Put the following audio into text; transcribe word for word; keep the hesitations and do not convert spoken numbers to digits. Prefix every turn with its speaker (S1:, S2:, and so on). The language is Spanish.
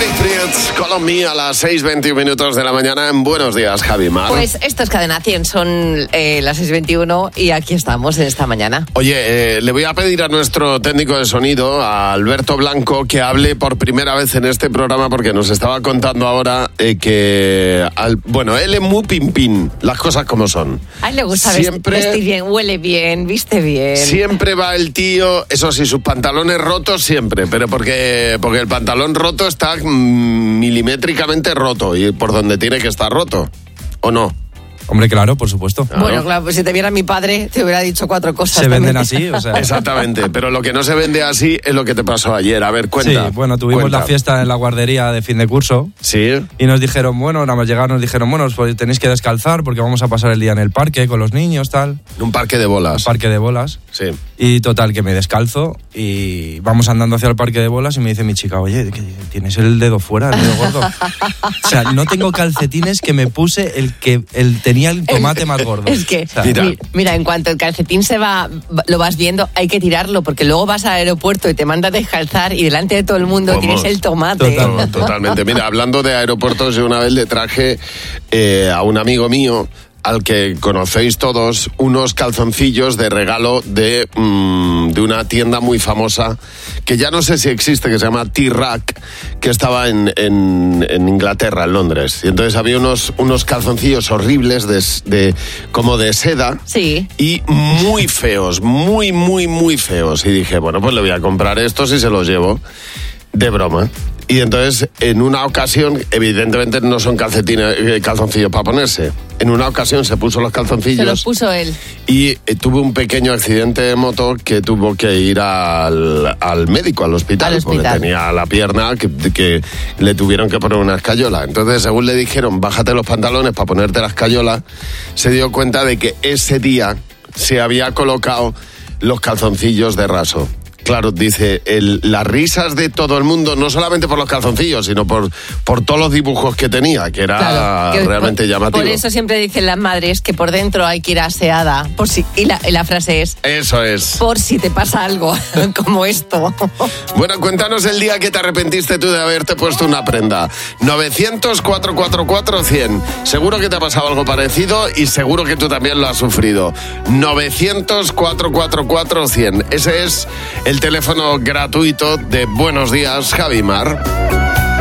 S1: Eric Prydz, Call Me a las seis veintiuno minutos de la mañana en Buenos Días, Javi Mar.
S2: Pues esto es Cadena cien, son eh, las seis veintiuno y aquí estamos en esta mañana.
S1: Oye, eh, le voy a pedir a nuestro técnico de sonido, a Alberto Blanco, que hable por primera vez en este programa porque nos estaba contando ahora eh, que, al, bueno, él es muy pimpín, las cosas como son.
S2: A él le gusta
S1: siempre,
S2: vestir bien, huele bien, viste bien.
S1: Siempre va el tío, eso sí, sus pantalones rotos siempre, pero porque, porque el pantalón roto está milimétricamente roto y por donde tiene que estar roto, ¿o no?
S3: Hombre, claro, por supuesto.
S2: Claro. Bueno, claro, pues si te viera mi padre, te hubiera dicho cuatro cosas.
S3: Se también venden así, o sea.
S1: Exactamente, pero lo que no se vende así es lo que te pasó ayer. A ver, cuenta.
S3: Sí, bueno, tuvimos
S1: cuenta.
S3: la fiesta en la guardería de fin de curso.
S1: Sí.
S3: Y nos dijeron, bueno, nada más llegar nos dijeron, bueno, pues tenéis que descalzar porque vamos a pasar el día en el parque con los niños, tal.
S1: En un parque de bolas.
S3: Un parque de bolas.
S1: Sí.
S3: Y total, que me descalzo y vamos andando hacia el parque de bolas y me dice mi chica, oye, que tienes el dedo fuera, el dedo gordo. O sea, no tengo calcetines que me puse el que el, tenía el tomate más gordo.
S2: Es que,
S3: o sea,
S2: mira. mira, en cuanto el calcetín se va, lo vas viendo, hay que tirarlo, porque luego vas al aeropuerto y te mandas descalzar y delante de todo el mundo
S1: ¿Cómo?
S2: Tienes el tomate.
S1: Total, totalmente. Mira, hablando de aeropuertos, yo una vez le traje eh, a un amigo mío, al que conocéis todos, unos calzoncillos de regalo de, mmm, de una tienda muy famosa, que ya no sé si existe, que se llama T-Rack, que estaba en, en, en Inglaterra, en Londres. Y entonces había unos, unos calzoncillos horribles, de, de, como de seda,
S2: sí.
S1: Y muy feos, muy, muy, muy feos. Y dije, bueno, pues le voy a comprar estos y se los llevo de broma. Y entonces, en una ocasión, evidentemente no son calcetines, calzoncillos para ponerse. En una ocasión se puso los calzoncillos.
S2: Se los puso él.
S1: Y eh, tuvo un pequeño accidente de moto que tuvo que ir al, al médico, al hospital,
S2: al hospital,
S1: porque tenía la pierna que, que le tuvieron que poner una escayola. Entonces, según le dijeron, bájate los pantalones para ponerte la escayola, se dio cuenta de que ese día se había colocado los calzoncillos de raso. Claro, dice, el, las risas de todo el mundo, no solamente por los calzoncillos, sino por, por todos los dibujos que tenía, que era claro, que realmente
S2: por,
S1: llamativo.
S2: Por eso siempre dicen las madres que por dentro hay que ir aseada. Por si, y, la, y la frase es...
S1: Eso es.
S2: Por si te pasa algo como esto.
S1: Bueno, cuéntanos el día que te arrepentiste tú de haberte puesto una prenda. novecientos, cuatrocientos cuarenta y cuatro, cien. Seguro que te ha pasado algo parecido y seguro que tú también lo has sufrido. novecientos, cuatrocientos cuarenta y cuatro, cien. Ese es el teléfono gratuito de Buenos Días, Javi Mar.